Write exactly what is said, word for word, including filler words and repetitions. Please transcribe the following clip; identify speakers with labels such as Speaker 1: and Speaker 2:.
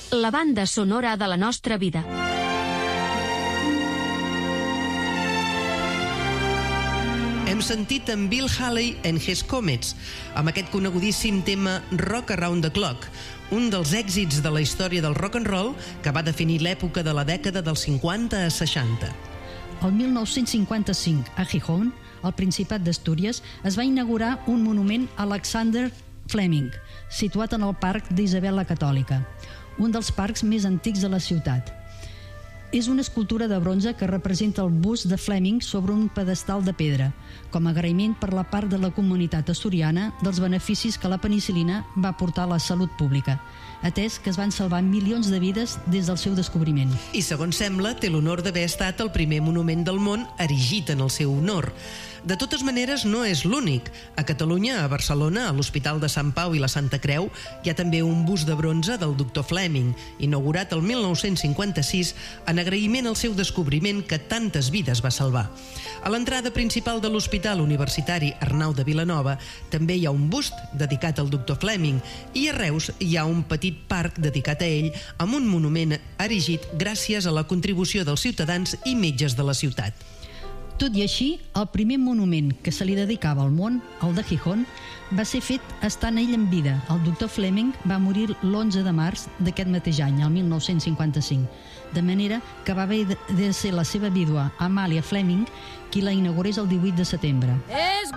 Speaker 1: la banda sonora de la nostra vida.
Speaker 2: Hem sentit en Bill Haley and His Comets, amb aquest conegudíssim tema Rock Around the Clock, un dels èxits de la història del rock and roll que va definir l'època de la dècada dels cinquanta a seixanta.
Speaker 3: El mil nou-cents cinquanta-cinc, a Gijón, al Principat d'Astúries, es va inaugurar un monument a Alexander Fleming, situat en el Parc d'Isabel la Catòlica, un dels parcs més antics de la ciutat. És una escultura de bronze que representa el bust de Fleming sobre un pedestal de pedra, com a agraïment per la part de la comunitat asturiana dels beneficis que la penicil·lina va portar a la salut pública, atès que es van salvar milions de vides des del seu descobriment.
Speaker 2: I, segons sembla, té l'honor d'haver estat el primer monument del món erigit en el seu honor. De totes maneres, no és l'únic. A Catalunya, a Barcelona, a l'Hospital de Sant Pau i la Santa Creu, hi ha també un bust de bronze del doctor Fleming, inaugurat el mil nou-cents cinquanta-sis en agraïment al seu descobriment que tantes vides va salvar. A l'entrada principal de l'Hospital Universitari Arnau de Vilanova també hi ha un bust dedicat al doctor Fleming i a Reus hi ha un petit parc dedicat a ell amb un monument erigit gràcies a la contribució dels ciutadans i metges de la ciutat.
Speaker 3: Tot i així, el primer monument que se li dedicava al món, el de Gijón, va ser fet estant ell en vida. El doctor Fleming va morir l'onze de març d'aquest mateix any, el mil nou-cents cinquanta-cinc, de manera que va haver de ser la seva vídua, Amàlia Fleming, qui la inaugurés el divuit de setembre.
Speaker 4: És